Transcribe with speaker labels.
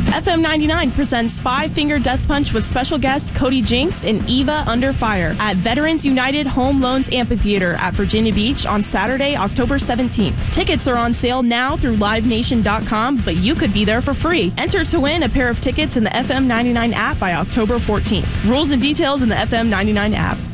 Speaker 1: FM 99 presents Five Finger Death Punch with special guests Cody Jinks and Eva Under Fire at Veterans United Home Loans Amphitheater at Virginia Beach on Saturday, October 17th. Tickets are on sale now through livenation.com, but you could be there for free. Enter to win a pair of tickets in the FM 99 app by October 14th. Rules and details in the FM 99 app.